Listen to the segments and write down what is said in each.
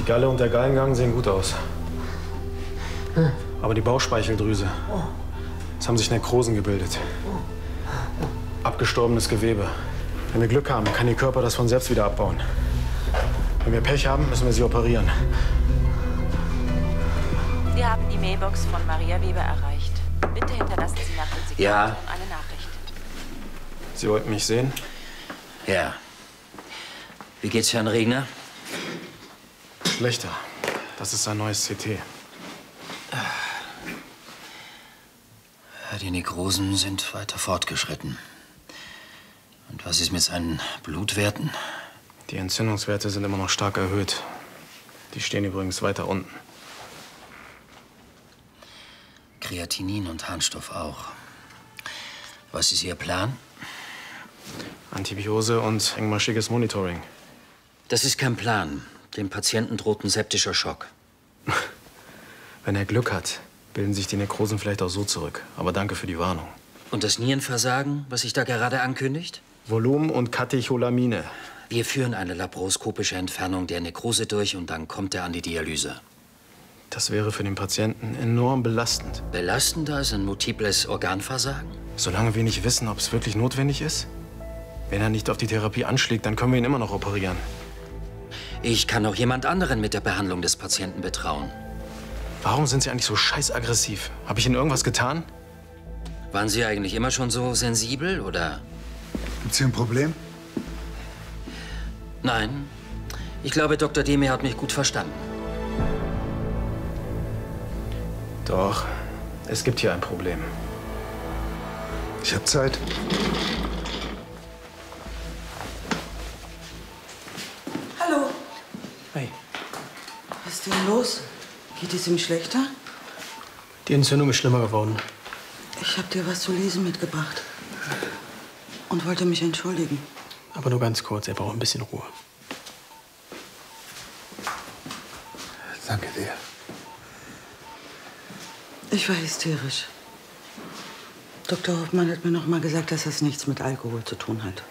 Die Galle und der Gallengang sehen gut aus. Aber die Bauchspeicheldrüse, es haben sich Nekrosen gebildet. Abgestorbenes Gewebe. Wenn wir Glück haben, kann Ihr Körper das von selbst wieder abbauen. Wenn wir Pech haben, müssen wir Sie operieren. Sie haben die Mailbox von Maria Weber erreicht. Bitte hinterlassen Sie nach dem Signalton eine Nachricht. Sie wollten mich sehen? Ja. Wie geht's Herrn Regner? Schlechter. Das ist sein neues CT. Die Nekrosen sind weiter fortgeschritten. Und was ist mit seinen Blutwerten? Die Entzündungswerte sind immer noch stark erhöht. Die stehen übrigens weiter unten. Kreatinin und Harnstoff auch. Was ist Ihr Plan? Antibiose und engmaschiges Monitoring. Das ist kein Plan. Dem Patienten droht ein septischer Schock. Wenn er Glück hat, bilden sich die Nekrosen vielleicht auch so zurück. Aber danke für die Warnung. Und das Nierenversagen, was sich da gerade ankündigt? Volumen und Katecholamine. Wir führen eine laparoskopische Entfernung der Nekrose durch und dann kommt er an die Dialyse. Das wäre für den Patienten enorm belastend. Belastender als ein multiples Organversagen? Solange wir nicht wissen, ob es wirklich notwendig ist. Wenn er nicht auf die Therapie anschlägt, dann können wir ihn immer noch operieren. Ich kann auch jemand anderen mit der Behandlung des Patienten betrauen. Warum sind Sie eigentlich so scheißaggressiv? Habe ich Ihnen irgendwas getan? Waren Sie eigentlich immer schon so sensibel, oder? Gibt's hier ein Problem? Nein. Ich glaube, Dr. Demir hat mich gut verstanden. Doch, es gibt hier ein Problem. Ich habe Zeit. Hallo. Hey. Was ist denn los? Geht es ihm schlechter? Die Entzündung ist schlimmer geworden. Ich habe dir was zu lesen mitgebracht. Und wollte mich entschuldigen. Aber nur ganz kurz, er braucht ein bisschen Ruhe. Danke dir. Ich war hysterisch. Dr. Hoffmann hat mir noch mal gesagt, dass das nichts mit Alkohol zu tun hat.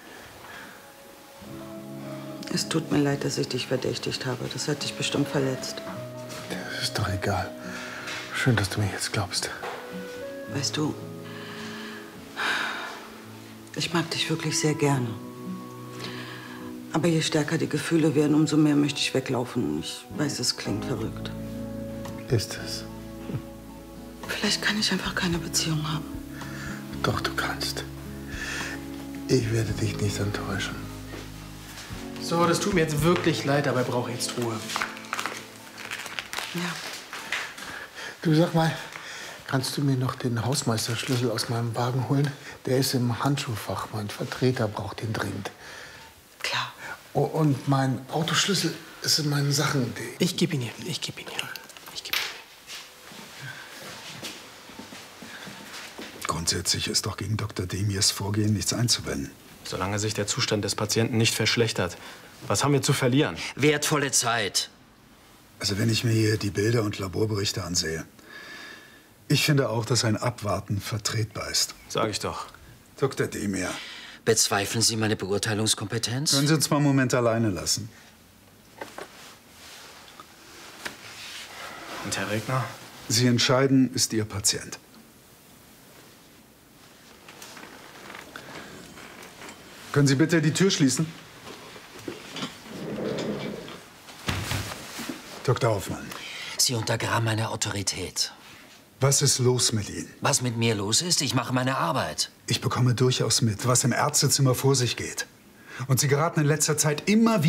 Es tut mir leid, dass ich dich verdächtigt habe. Das hat dich bestimmt verletzt. Das ist doch egal. Schön, dass du mir jetzt glaubst. Weißt du, ich mag dich wirklich sehr gerne. Aber je stärker die Gefühle werden, umso mehr möchte ich weglaufen. Ich weiß, es klingt verrückt. Ist es? Vielleicht kann ich einfach keine Beziehung haben. Doch, du kannst. Ich werde dich nicht enttäuschen. So, das tut mir jetzt wirklich leid, aber er braucht jetzt Ruhe. Ja. Du, sag mal, kannst du mir noch den Hausmeisterschlüssel aus meinem Wagen holen? Der ist im Handschuhfach. Mein Vertreter braucht den dringend. Klar. Oh, und mein Autoschlüssel ist in meinen Sachen. Ich gebe ihn hier. Ich gebe ihn hier. Grundsätzlich ist doch gegen Dr. Demirs Vorgehen nichts einzuwenden. Solange sich der Zustand des Patienten nicht verschlechtert. Was haben wir zu verlieren? Wertvolle Zeit. Also wenn ich mir hier die Bilder und Laborberichte ansehe, ich finde auch, dass ein Abwarten vertretbar ist. Sag ich doch. Dr. Demir. Bezweifeln Sie meine Beurteilungskompetenz? Können Sie uns mal einen Moment alleine lassen? Und Herr Regner? Sie entscheiden, ist Ihr Patient. Können Sie bitte die Tür schließen? Dr. Hoffmann. Sie untergraben meine Autorität. Was ist los mit Ihnen? Was mit mir los ist? Ich mache meine Arbeit. Ich bekomme durchaus mit, was im Ärztezimmer vor sich geht. Und Sie geraten in letzter Zeit immer wieder